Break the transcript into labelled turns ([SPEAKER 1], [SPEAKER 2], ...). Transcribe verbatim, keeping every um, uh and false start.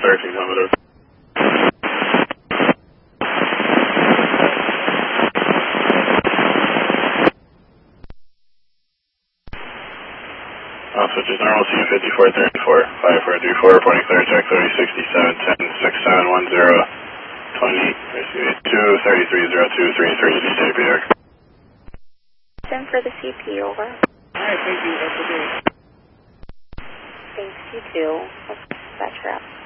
[SPEAKER 1] thirteen, Commodore. I'll switch it normal, C fifty-four thirty-four, five four three four, reporting clear, check thirty sixty-seven, ten, six seven one zero, twenty, two, thirty-three zero two, three thirty, D J P X.
[SPEAKER 2] Send for the C P, over.
[SPEAKER 3] Alright, thank you, that's okay.
[SPEAKER 2] Thanks, you too. Let's dispatch her up.